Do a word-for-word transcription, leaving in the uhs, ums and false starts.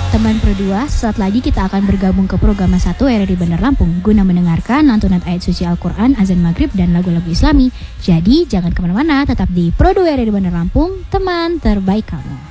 Teman Pro dua, sesaat lagi kita akan bergabung ke program satu R R I Bandar Lampung guna mendengarkan lantunan ayat suci Al-Quran, azan maghrib, dan lagu-lagu Islami. Jadi jangan kemana-mana, tetap di Pro dua R R I Bandar Lampung, teman terbaik kamu.